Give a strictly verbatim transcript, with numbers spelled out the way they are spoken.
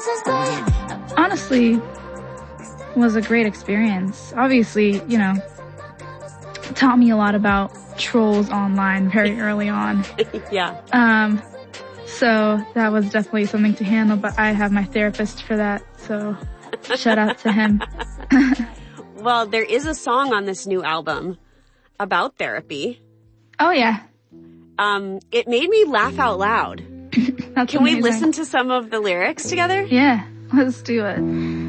Honestly, was a great experience. Obviously, you know, taught me a lot about trolls online very early on. Yeah. Um, so that was definitely something to handle, but I have my therapist for that, so shout out to him. Well, there is a song on this new album about therapy. Oh yeah. Um, it made me laugh out loud. That's Can amazing. we listen to some of the lyrics together? Yeah, let's do it.